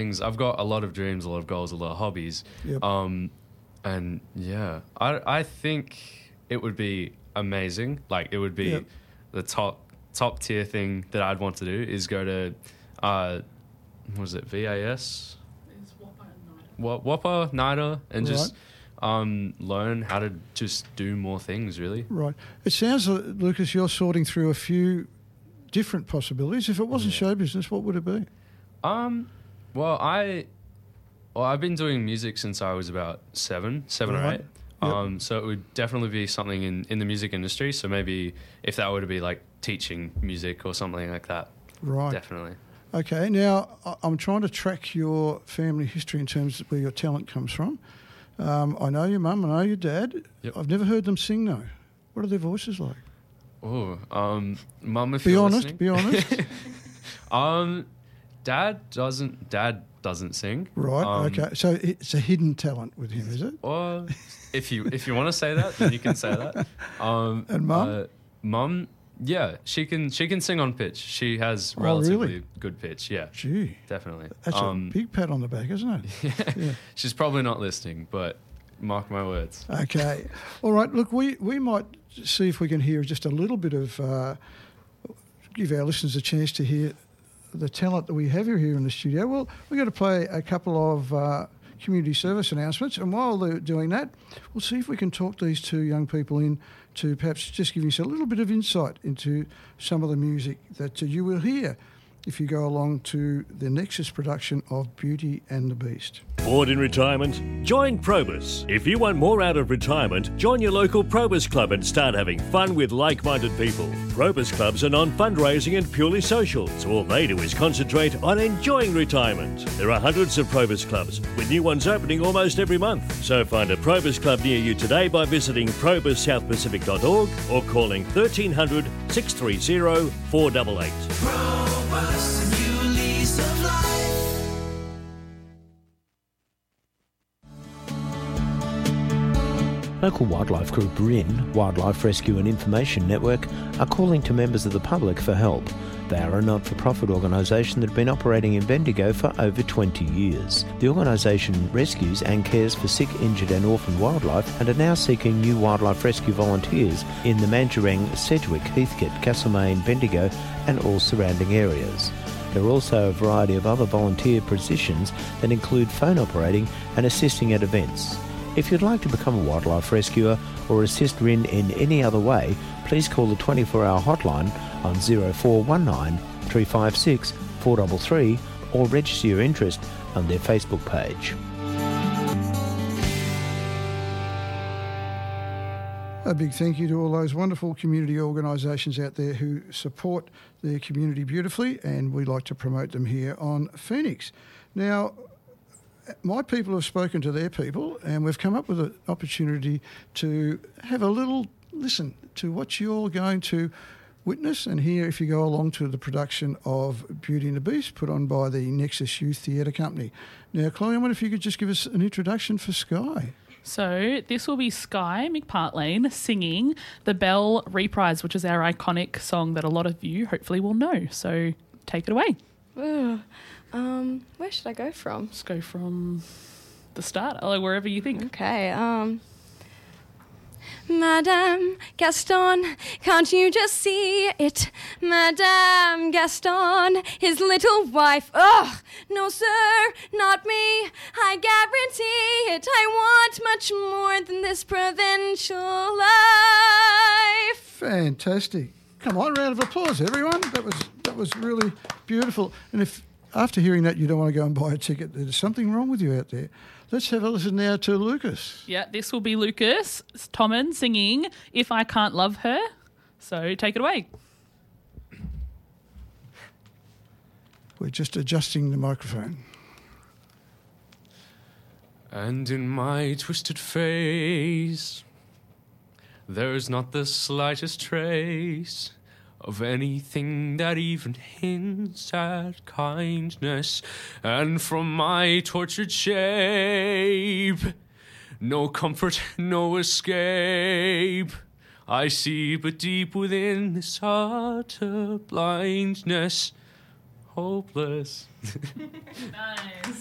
things. I've got a lot of dreams, a lot of goals, a lot of hobbies. Yep. And yeah, I think it would be amazing. Like, it would be the top tier thing that I'd want to do is go to, what was it, VAS? It's Whopper and NIDA. Whopper, NIDA, and just learn how to just do more things, really. Right. It sounds like, Lucas, you're sorting through a few different possibilities. If it wasn't show business, what would it be? Well, I've been doing music since I was about seven or eight. Yep. So it would definitely be something in the music industry. So maybe if that were to be like teaching music or something like that. Right. Definitely. Okay. Now, I'm trying to track your family history in terms of where your talent comes from. I know your mum, I know your dad. Yep. I've never heard them sing, though. What are their voices like? Oh, Mum, if Be you're honest, listening. be honest. Dad doesn't sing. Right, okay. So it's a hidden talent with him, is it? Or if you want to say that, then you can say that. And Mum? Mum, yeah, she can sing on pitch. She has Oh, relatively really? good pitch. Yeah, Gee, definitely. that's a big pat on the back, isn't it? Yeah. She's probably not listening, but mark my words. Okay. All right, look, we might see if we can hear just a little bit of, give our listeners a chance to hear the talent that we have here in the studio. Well, we're going to play a couple of community service announcements, and while they're doing that, we'll see if we can talk these two young people in to perhaps just give you a little bit of insight into some of the music that you will hear if you go along to the Nexus production of Beauty and the Beast. Bored in retirement? Join Probus. If you want more out of retirement, join your local Probus club and start having fun with like-minded people. Probus clubs are non-fundraising and purely social, so all they do is concentrate on enjoying retirement. There are hundreds of Probus clubs, with new ones opening almost every month. So find a Probus club near you today by visiting probussouthpacific.org or calling 1300 630 488. Probus, a new lease of life. Local wildlife group RIN, Wildlife Rescue and Information Network, are calling to members of the public for help. They are a not-for-profit organisation that have been operating in Bendigo for over 20 years. The organisation rescues and cares for sick, injured and orphaned wildlife and are now seeking new wildlife rescue volunteers in the Mandurang, Sedgwick, Heathcote, Castlemaine, Bendigo and all surrounding areas. There are also a variety of other volunteer positions that include phone operating and assisting at events. If you'd like to become a wildlife rescuer or assist RIN in any other way, please call the 24-hour hotline on 0419 356 433 or register your interest on their Facebook page. A big thank you to all those wonderful community organisations out there who support their community beautifully, and we like to promote them here on Phoenix. Now, my people have spoken to their people, and we've come up with an opportunity to have a little listen to what you're going to witness and hear if you go along to the production of Beauty and the Beast put on by the Nexus Youth Theatre Company. Now, Chloe, I wonder if you could just give us an introduction for Sky. So this will be Sky McPartlane singing the Belle Reprise, which is our iconic song that a lot of you hopefully will know. So take it away. Ooh. Where should I go from? Just go from the start, like wherever you think. Okay. Madame Gaston, can't you just see it? Madame Gaston, his little wife. Ugh, no sir, not me. I guarantee it. I want much more than this provincial life. Fantastic. Come on, round of applause, everyone. That was really beautiful. And if after hearing that you don't want to go and buy a ticket, there's something wrong with you out there. Let's have a listen now to Lucas. Yeah, this will be Lucas Tommen singing If I Can't Love Her. So take it away. We're just adjusting the microphone. And in my twisted face, there's not the slightest trace of anything that even hints at kindness. And from my tortured shape, no comfort, no escape. I see but deep within this utter blindness. hopeless. Nice.